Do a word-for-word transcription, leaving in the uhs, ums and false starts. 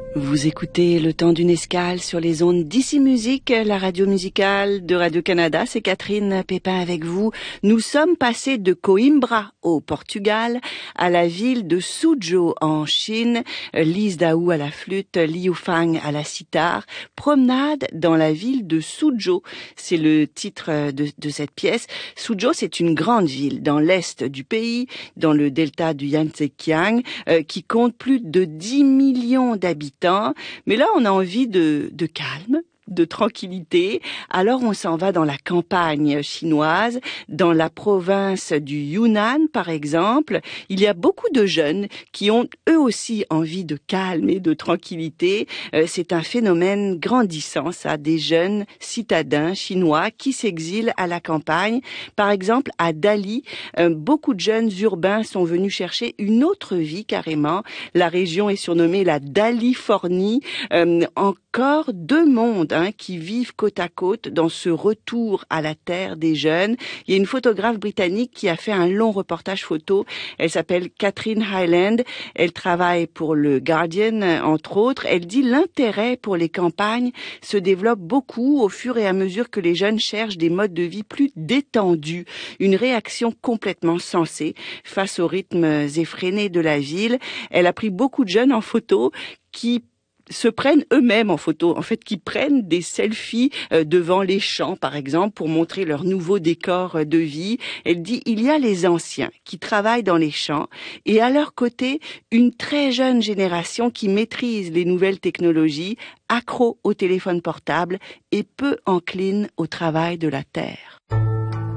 Vous écoutez Le Temps d'une escale sur les ondes d'Ici Musique, la radio musicale de Radio-Canada. C'est Catherine Pépin avec vous. Nous sommes passés de Coimbra au Portugal à la ville de Suzhou en Chine. Lise Daou à la flûte, Liu Fang à la sitar. Promenade dans la ville de Suzhou. C'est le titre de, de cette pièce. Suzhou, c'est une grande ville dans l'est du pays, dans le delta du Yangtze-Kiang, euh, qui compte plus de dix millions d'habitants. Mais là, on a envie de, de calme, de tranquillité. Alors, on s'en va dans la campagne chinoise, dans la province du Yunnan, par exemple. Il y a beaucoup de jeunes qui ont eux aussi envie de calme et de tranquillité. Euh, c'est un phénomène grandissant, ça, des jeunes citadins chinois qui s'exilent à la campagne. Par exemple, à Dali, euh, beaucoup de jeunes urbains sont venus chercher une autre vie carrément. La région est surnommée la Dalifornie. Euh, encore deux mondes hein, qui vivent côte à côte dans ce retour à la terre des jeunes. Il y a une photographe britannique qui a fait un long reportage photo. Elle s'appelle Catherine Hyland. Elle travaille pour le Guardian, entre autres. Elle dit l'intérêt pour les campagnes se développe beaucoup au fur et à mesure que les jeunes cherchent des modes de vie plus détendus. Une réaction complètement sensée face aux rythmes effrénés de la ville. Elle a pris beaucoup de jeunes en photo qui se prennent eux-mêmes en photo, en fait, qui prennent des selfies euh, devant les champs, par exemple, pour montrer leur nouveau décor euh, de vie. Elle dit, il y a les anciens qui travaillent dans les champs et à leur côté, une très jeune génération qui maîtrise les nouvelles technologies, accro au téléphone portable et peu encline au travail de la terre.